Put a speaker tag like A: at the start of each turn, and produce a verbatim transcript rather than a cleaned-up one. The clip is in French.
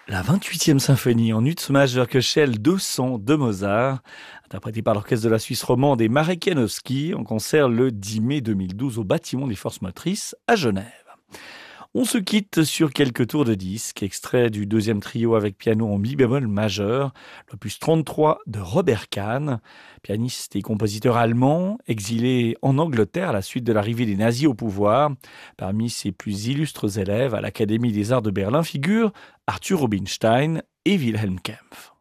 A: La vingt-huitième symphonie en ut majeur Köchel deux cents de Mozart, interprétée par l'orchestre de la Suisse romande et Marek Janowski en concert le dix mai deux mille douze au bâtiment des Forces motrices à Genève. On se quitte sur quelques tours de disque, extrait du deuxième trio avec piano en mi bémol majeur, l'opus trente-trois de Robert Kahn, pianiste et compositeur allemand, exilé en Angleterre à la suite de l'arrivée des nazis au pouvoir. Parmi ses plus illustres élèves à l'Académie des Arts de Berlin figurent Arthur Rubinstein et Wilhelm Kempff.